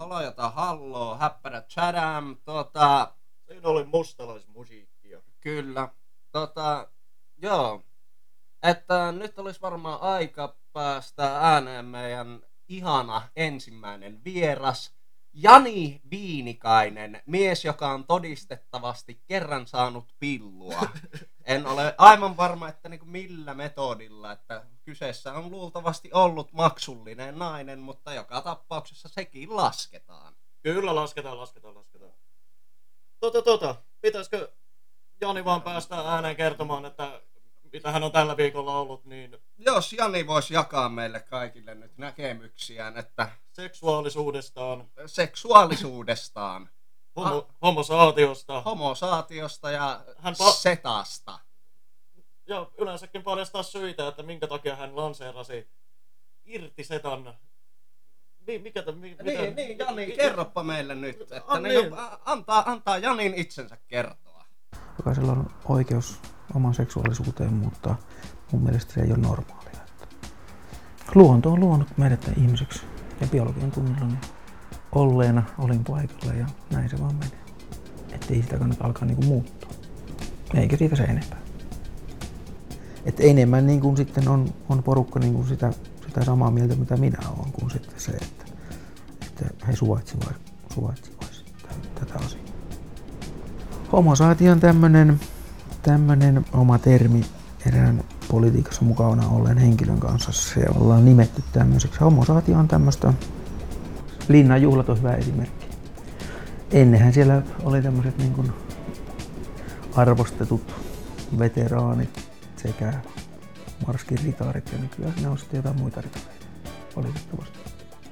Halojata halloo, häppärä chadam, Siinä oli mustalaismusiikkia. kyllä, joo, että nyt olisi varmaan aika päästä ääneen meidän ihana ensimmäinen vieras, Jani Viinikainen, mies, joka on todistettavasti kerran saanut pillua. En ole aivan varma, että niin kuin millä metodilla, että kyseessä on luultavasti ollut maksullinen nainen, mutta joka tapauksessa sekin lasketaan. Kyllä lasketaan. Pitäisikö Jani vaan päästä ääneen kertomaan, että mitä hän on tällä viikolla ollut, niin Jos Jani voisi jakaa meille kaikille nyt näkemyksiään, että seksuaalisuudestaan, homosaatiosta ja Hän setasta. ja yleensäkin paljastaa syitä, että minkä takia hän lanseerasi irti setan. Niin, Jani, kerropa meille nyt, että Niin. antaa Janin itsensä kertoa. Jokaisella on oikeus oman seksuaalisuuteen, mutta mun mielestä se ei ole normaalia. Luonto on luonut meidät ihmiseksi ja biologian tunnilla olleena olin paikalla ja näin se vaan menee. Että ei sitä kannata alkaa niinku muuttaa. Eikä siitä se enempää. Et enemmän niin kuin sitten on porukka niin kuin sitä samaa mieltä mitä minä olen, kuin sitten se, että he suvaitsevat tätä asiaa. Homosaatio on tämmönen oma termi erään politiikassa mukana olleen henkilön kanssa. Se ollaan nimetty tämmöiseksi. Homosaatio on tämmöistä. Linnanjuhlat on hyvä esimerkki. Ennenhän siellä oli tämmöiset niin kuin arvostetut veteraanit sekä marskin ritaarit ja nykyään ne on sitten jotain muita ritaareita. Valitettavasti.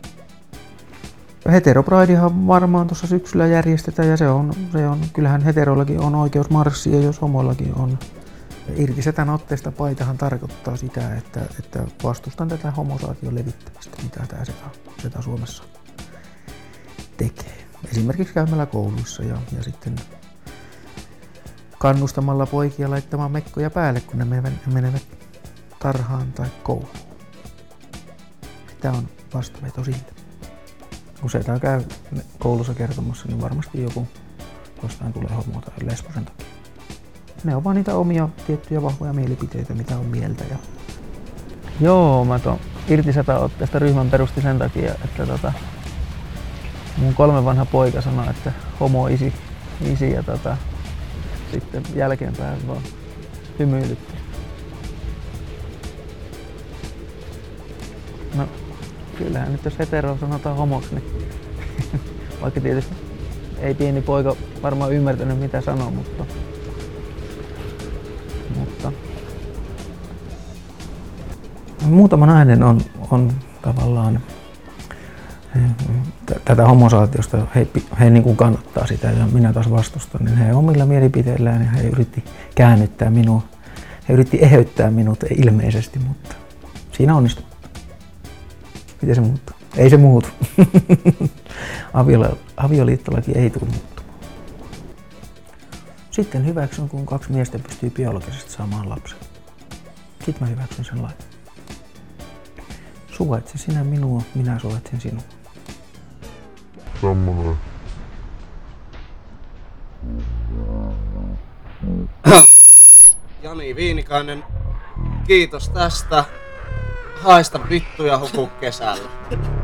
Heteropridehan varmaan tuossa syksyllä järjestetään ja se on kyllähän heteroillakin on oikeus marssia, jos homoillakin on. Irti setän otteesta paitahan tarkoittaa sitä, että vastustan tätä homosaation levittämistä, mitä tämä seta Suomessa tekee. Esimerkiksi käymällä kouluissa ja sitten kannustamalla poikia laittamaan mekkoja päälle, kun ne menevät tarhaan tai kouluun. Tämä on vastaveto siitä. Kun seta käy koulussa kertomassa, niin varmasti joku jostain tulee homoa tai lesbosen takia. Ne on vaan niitä omia tiettyjä vahvoja mielipiteitä, mitä on mieltä. Joo, mä tuon irtisetaotteesta ryhmän perusti sen takia, että mun 3 vanha poika sanoi, että homo isi ja sitten jälkeenpäin vaan hymyilytti. No, kyllähän nyt jos hetero sanotaan homoksi, niin vaikka tietysti ei pieni poika varmaan ymmärtänyt mitä sanoo, mutta muutama nainen on tavallaan tätä homosaatiosta, he niin kuin kannattaa sitä ja minä taas vastustan, niin he omilla mielipiteillään ja he yritti käännyttää minua, he yritti eheyttää minut ilmeisesti, mutta siinä onnistui. Miten se muuttuu? Ei se muutu. Avioliittolaki ei tule muuttumaan. Sitten hyväksyn, kun 2 miestä pystyy biologisesti saamaan lapsen. Sitten mä hyväksyn sen lain. Suvaitse sinä minua, minä suvaitsen sinua. Semmoinen. Jani Viinikainen, kiitos tästä. Haista vittuja huku kesällä.